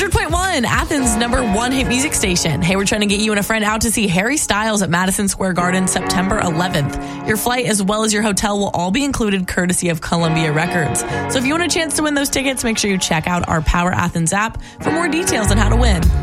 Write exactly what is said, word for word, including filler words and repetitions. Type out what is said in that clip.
hundred point one, Athens' number one hit music station. Hey, we're trying to get you and a friend out to see Harry Styles at Madison Square Garden September eleventh. Your flight as well as your hotel will all be included courtesy of Columbia Records. So if you want a chance to win those tickets, make sure you check out our Power Athens app for more details on how to win.